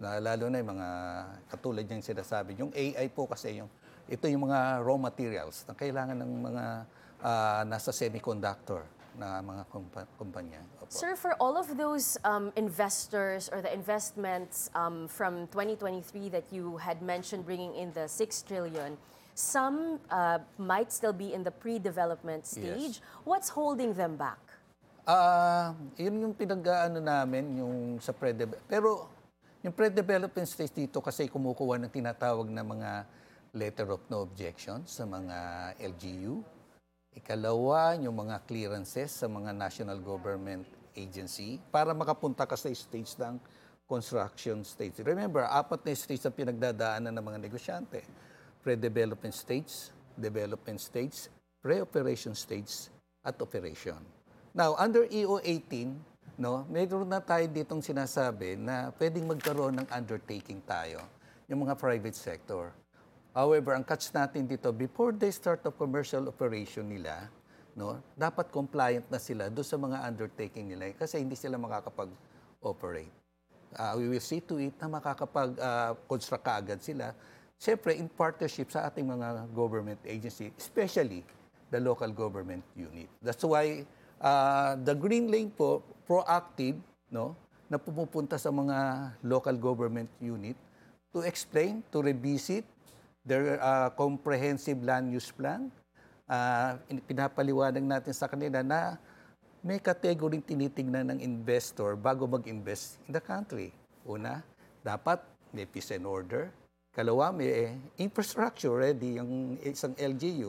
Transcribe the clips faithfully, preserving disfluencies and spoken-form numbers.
Na, lalo na yung mga katulad niyang sinasabi. Yung A I po kasi, yung, ito yung mga raw materials na kailangan ng mga uh, nasa semiconductor na mga kumpa- kumpanya. Opo. Sir, for all of those um, investors or the investments um, from twenty twenty-three that you had mentioned bringing in the six trillion, some uh, might still be in the pre-development stage. Yes. What's holding them back? Ah, uh, yun yung pinag-aano namin, yung sa pre-development. Pero yung pre-development stage dito kasi kumukuha ng tinatawag na mga letter of no objection sa mga L G U. Ikalawa, yung mga clearances sa mga national government agency para makapunta ka sa stage ng construction stage. Remember, apat na stage ang pinagdadaanan ng mga negosyante. Pre-development stage, development stage, pre-operation stage, at operation. Now, under E O eighteen, no, mayroon na tayo ditong sinasabi na pwedeng magkaroon ng undertaking tayo, yung mga private sector. However, ang catch natin dito, before they start the commercial operation nila, no, dapat compliant na sila doon sa mga undertaking nila kasi hindi sila makakapag-operate. Uh, we will see to it na makakapag-construct uh, kaagad sila. Siyempre, in partnership sa ating mga government agency, especially the local government unit. That's why uh, the Green Lane po, proactive, no, na pumupunta sa mga local government unit to explain, to revisit their uh, comprehensive land use plan. Uh, pinapaliwanag natin sa kanila na may kategoring tinitingnan ng investor bago mag-invest in the country. Una, dapat may peace and order. Kalawa, may infrastructure ready, yung isang L G U.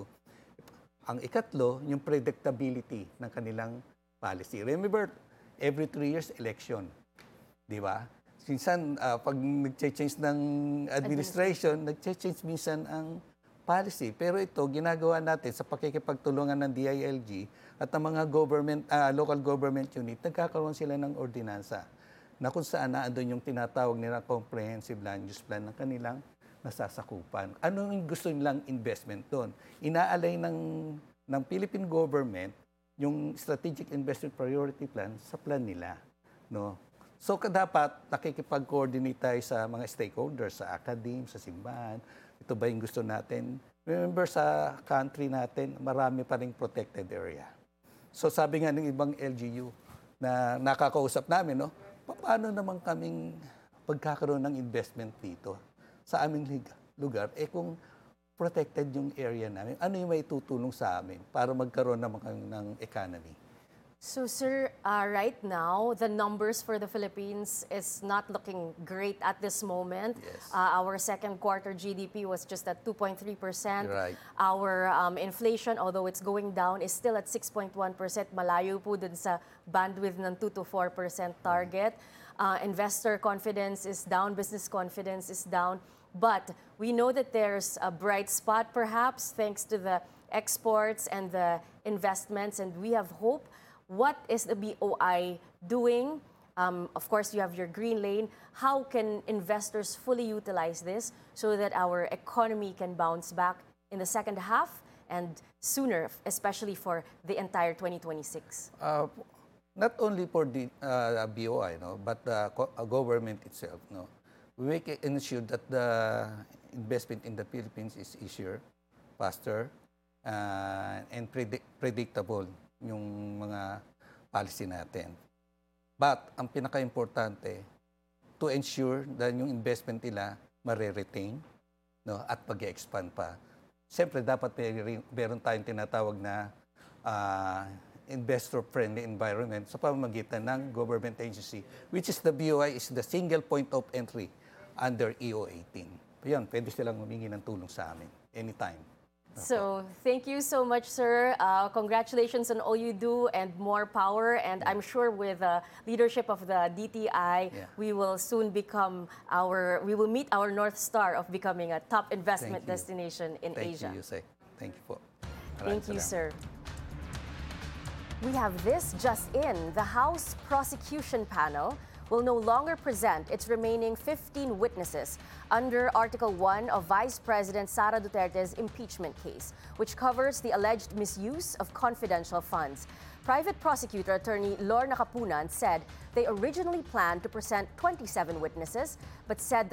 Ang ikatlo, yung predictability ng kanilang policy. Remember, every three years, election. Di ba? Minsan, uh, pag nag-change ng administration, nag-change minsan ang policy. Pero ito, ginagawa natin sa pakikipagtulungan ng D I L G at ng mga government, uh, local government unit, nagkakaroon sila ng ordinansa na kung saan naandun yung tinatawag nila comprehensive land use plan ng kanilang nasasakupan. Ano yung gusto nilang investment doon? Inaalay ng, ng Philippine government yung strategic investment priority plan sa plan nila. No? So, dapat nakikipag-coordinate tayo sa mga stakeholders, sa academe, sa simbahan. Ito ba yung gusto natin? Remember, sa country natin, marami pa rin protected area. So, sabi nga ng ibang L G U na nakakausap namin, no, paano naman kaming pagkakaroon ng investment dito sa aming lugar? Eh kung protected yung area namin, ano yung may tutulong sa amin para magkaroon naman ng economy? So, sir, uh, right now, the numbers for the Philippines is not looking great at this moment. Yes. Uh, our second quarter G D P was just at two point three percent. Right. Our um, inflation, although it's going down, is still at six point one percent. Malayo po dun sa bandwidth ng two to four percent target. Uh, investor confidence is down, business confidence is down. But we know that there's a bright spot, perhaps, thanks to the exports and the investments, and we have hope. What is the B O I doing? Um, of course, you have your green lane. How can investors fully utilize this so that our economy can bounce back in the second half and sooner, especially for the entire twenty twenty-six? Uh, not only for the uh, B O I, no, but the uh, government itself. No, we make ensure that the investment in the Philippines is easier, faster, uh, and predict predictable yung mga policy natin. But ang pinaka-importante, to ensure that yung investment nila mare-retain, no, at mag-expand pa. Siyempre, dapat may, meron tayong tinatawag na uh, investor-friendly environment sa pamamagitan ng government agency, which is the B O I is the single point of entry under E O eighteen. Yan, pwede silang humingi ng tulong sa amin anytime. So, thank you so much, sir. Uh, congratulations on all you do and more power. And I'm sure with the leadership of the D T I, yeah, we will soon become our, we will meet our North Star of becoming a top investment destination in Thank Asia. You, Yusek. Thank you po. Thank you, sir. We have this just in. The House Prosecution Panel will no longer present its remaining fifteen witnesses under Article one of Vice President Sara Duterte's impeachment case, which covers the alleged misuse of confidential funds. Private prosecutor attorney Lorna Kapunan said they originally planned to present twenty-seven witnesses, but said the